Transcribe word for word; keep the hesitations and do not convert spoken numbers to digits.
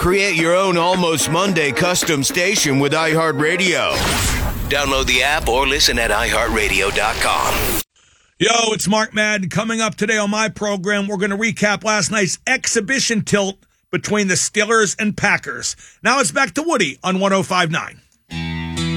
Create your own Almost Monday custom station with iHeartRadio. Download the app or listen at i heart radio dot com. Yo, it's Mark Madden. Coming up today on my program, we're going to recap last night's exhibition tilt between the Steelers and Packers. Now it's back to Woody on one oh five point nine.